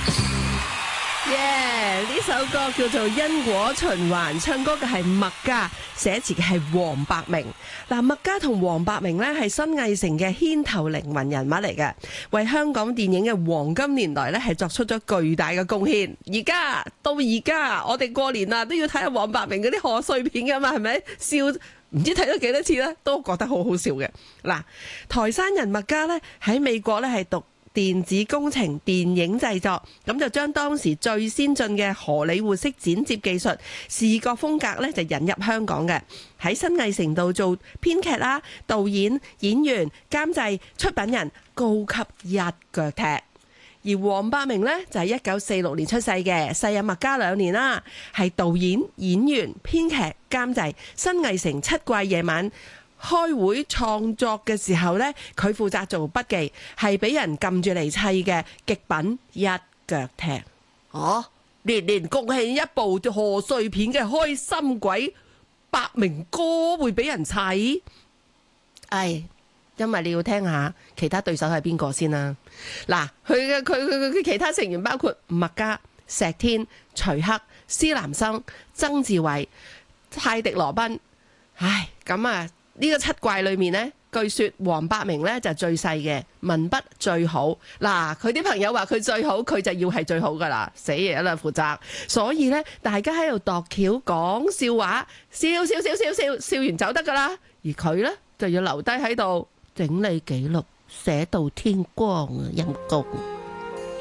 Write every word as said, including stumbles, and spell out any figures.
耶！呢首歌叫做《因果循環》，唱歌嘅係麥嘉，寫詞嘅係黃百鳴。嗱，麥嘉同黃百鳴呢係新藝城嘅牽頭靈魂人物嚟嘅，為香港電影嘅黃金年代呢係作出咗巨大嘅貢獻。而家到而家，我哋過年啦都要睇下黃百鳴嗰啲賀歲片噶嘛，係咪？笑唔知睇咗幾多次呢，都覺得好好笑嘅。嗱，台山人麥嘉呢喺美國呢係讀電子工程電影製作，咁就將當時最先進嘅荷里活式剪接技術、視覺風格咧就引入香港嘅，喺新藝城度做編劇啦、導演、演員、監製、出品人，高級一腳踢。而黃百鳴呢，就係一九四六年出世嘅，細阿麥嘉兩年啦，係導演、演員、編劇、監製，新藝城七怪夜晚開會創作嘅時候呢，佢負責做筆記，係俾人撳住嚟砌嘅極品一腳踢。啊！年年共慶一部賀歲片嘅開心鬼，百鳴哥會俾人砌？唉，因為你要聽下其他對手係邊個先啦。嗱，佢嘅佢佢佢其他成員包括麥嘉、石天、徐克、施南生、曾志偉、泰迪羅賓。唉，咁啊〜呢個七怪裏面呢，據說黃百鳴呢就最細嘅，文筆最好。嗱，佢啲朋友話佢最好，佢就要係最好噶啦，死嘢啦負責。所以呢，大家喺度度橋講笑話，笑笑笑笑笑，笑完走得噶啦。而佢呢，就要留低喺度整理記錄，寫到天光啊，陰公。